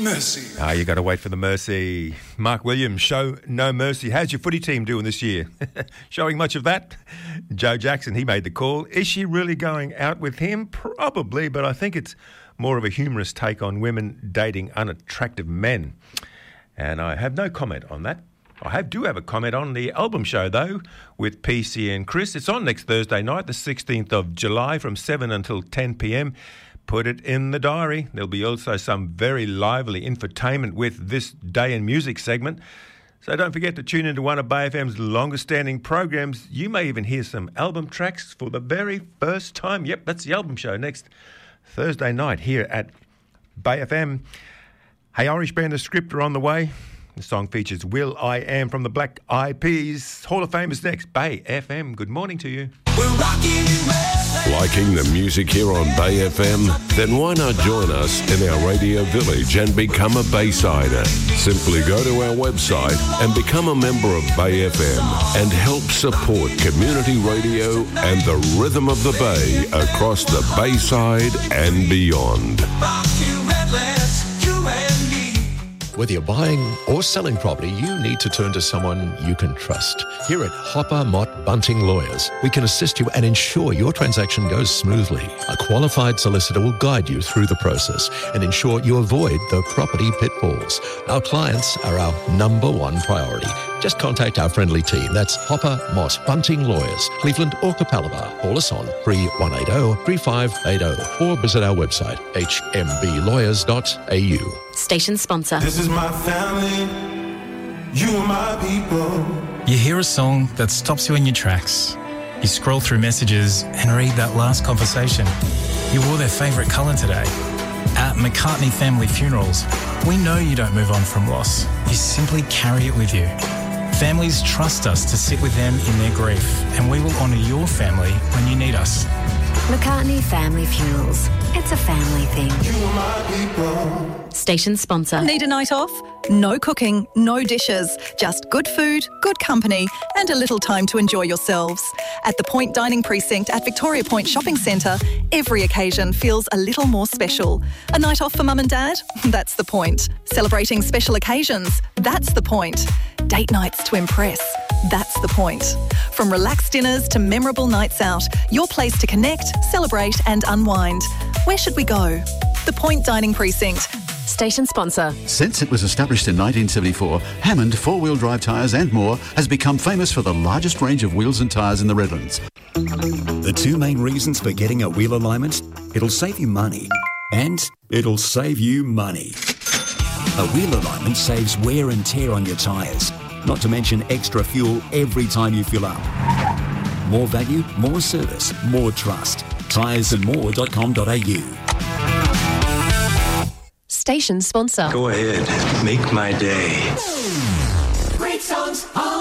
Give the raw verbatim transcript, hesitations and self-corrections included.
Mercy. Ah, you got to wait for the mercy. Mark Williams, show no mercy. How's your footy team doing this year? Showing much of that? Joe Jackson, he made the call. Is she really going out with him? Probably, but I think it's more of a humorous take on women dating unattractive men. And I have no comment on that. I have, do have a comment on the album show, though, with P C and Chris. It's on next Thursday night, the sixteenth of July, from seven until ten p.m. Put it in the diary. There'll be also some very lively infotainment with this Day in Music segment. So don't forget to tune into one of Bay F M's longest-standing programs. You may even hear some album tracks for the very first time. Yep, that's the album show next Thursday night here at Bay F M. Hey, Irish Band, The Script are on the way. The song features Will I Am from the Black Eyed Peas. Hall of Fame is next. Bay F M, good morning to you. We're rocking Liking the music here on Bay F M? Then why not join us in our radio village and become a Baysider? Simply go to our website and become a member of Bay F M and help support community radio and the rhythm of the Bay across the Bayside and beyond. Whether you're buying or selling property, you need to turn to someone you can trust. Here at Hopper Mott Bunting Lawyers, we can assist you and ensure your transaction goes smoothly. A qualified solicitor will guide you through the process and ensure you avoid the property pitfalls. Our clients are our number one priority. Just contact our friendly team. That's Hopper Mott Bunting Lawyers, Cleveland or Capalaba. Call us on three one eight zero, three five eight zero or visit our website, h m b lawyers dot a u. Station sponsor. This is my family, you are my people. You hear a song that stops you in your tracks. You scroll through messages and read that last conversation. You wore their favourite colour today. At McCartney Family Funerals, we know you don't move on from loss. You simply carry it with you. Families trust us to sit with them in their grief, and we will honour your family when you need us. McCartney Family Funerals. It's a family thing. You are my people. Station sponsor. Need a night off? No cooking, no dishes, just good food, good company, and a little time to enjoy yourselves. At the Point Dining Precinct at Victoria Point Shopping Centre, every occasion feels a little more special. A night off for mum and dad? That's the point. Celebrating special occasions? That's the point. Date nights to impress? That's the point. From relaxed dinners to memorable nights out, your place to connect, celebrate and unwind. Where should we go? The Point Dining Precinct. Station sponsor. Since it was established in nineteen seventy-four, Hammond four-wheel drive tyres and more has become famous for the largest range of wheels and tyres in the Redlands. The two main reasons for getting a wheel alignment: it'll save you money and it'll save you money. A wheel alignment saves wear and tear on your tyres, not to mention extra fuel every time you fill up. More value, more service, more trust. tyres and more dot com dot a u. Station sponsor. Go ahead, make my day. Great songs all